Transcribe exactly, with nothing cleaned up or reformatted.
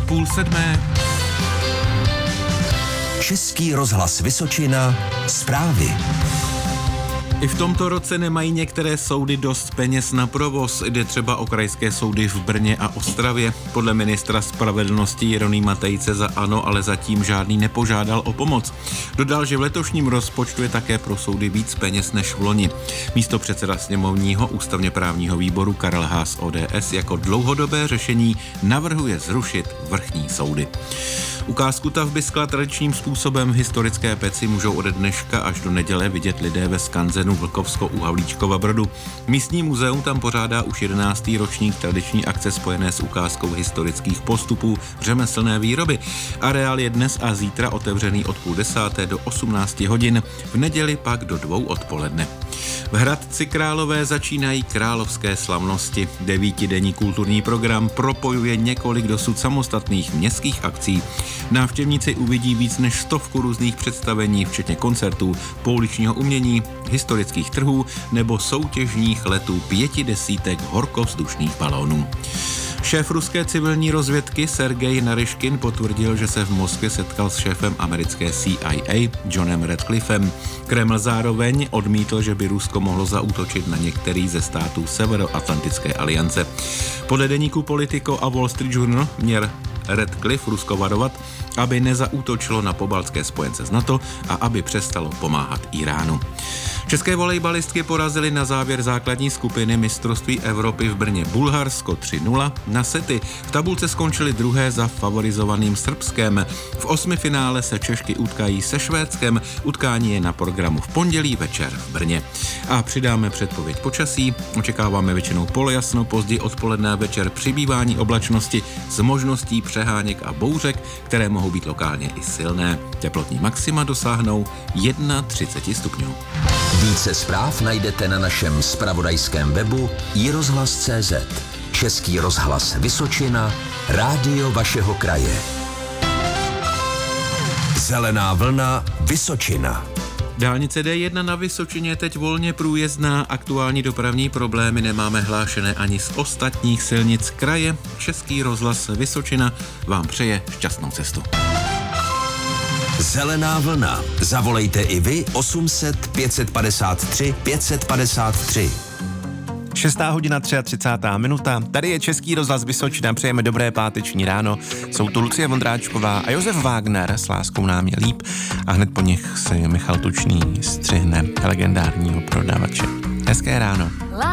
půl sedmé. Český rozhlas Vysočina, zprávy. I v tomto roce nemají některé soudy dost peněz na provoz. Jde třeba o krajské soudy v Brně a Ostravě. Podle ministra spravedlnosti Jeronýma Tejce za ANO ale zatím žádný nepožádal o pomoc. Dodal, že v letošním rozpočtu je také pro soudy víc peněz než v loni. Místopředseda sněmovního ústavně právního výboru Karel Haas O D S jako dlouhodobé řešení navrhuje zrušit vrchní soudy. Ukázku Tavby skla tradičním způsobem v historické Peci můžou ode dneška až do neděle vidět lidé ve skanzenu Vlkovsko u Havlíčkova Brodu. Místní muzeum tam pořádá už jedenáctý ročník tradiční akce spojené s ukázkou historických postupů řemeslné výroby. Areál je dnes a zítra otevřený od půl desáté do osmnácti hodin, v neděli pak do dvou odpoledne. V Hradci Králové začínají královské slavnosti. Devítidenní kulturní program propojuje několik dosud samostatných městských akcí. Návštěvníci uvidí víc než stovku různých představení, včetně koncertů, pouličního umění, historických trhů nebo soutěžních letů pěti desítek horkovzdušných balónů. Šéf ruské civilní rozvědky Sergej Naryškin potvrdil, že se v Moskvě setkal s šéfem americké C I A Johnem Radcliffem. Kreml zároveň odmítl, že by Rusko mohlo zaútočit na některý ze států Severoatlantické aliance. Podle deníku Politico a Wall Street Journal měl Radcliffe Rusko varovat, aby nezaútočilo na pobaltské spojence z NATO a aby přestalo pomáhat Iránu. České volejbalistky porazily na závěr základní skupiny mistrovství Evropy v Brně Bulharsko tři nula na sety. V tabulce skončily druhé za favorizovaným Srbskem. V osmifinále se Češky utkají se Švédskem. Utkání je na programu v pondělí večer v Brně. A přidáme předpověď počasí. Očekáváme většinou polojasno, později odpoledne a večer přibývání oblačnosti s možností přeháněk a bouřek, které mohou být lokálně i silné. Teplotní maxima dosáhnou třicet jedna stupňů. Více zpráv najdete na našem zpravodajském webu i rozhlas tečka cé zet. Český rozhlas Vysočina, rádio vašeho kraje. Zelená vlna Vysočina. Dálnice D jedna na Vysočině je teď volně průjezdná, aktuální dopravní problémy nemáme hlášené ani z ostatních silnic kraje. Český rozhlas Vysočina vám přeje šťastnou cestu. Zelená vlna. Zavolejte i vy osm set pět padesát tři pět padesát tři. Šestá hodina třicátá třetí minuta. Tady je Český rozhlas Vysočina. Přejeme dobré páteční ráno. Jsou tu Lucie Vondráčková a Josef Wagner s Láskou nám je líp. A hned po nich si Michal Tučný střihne legendárního prodavače. Hezké ráno.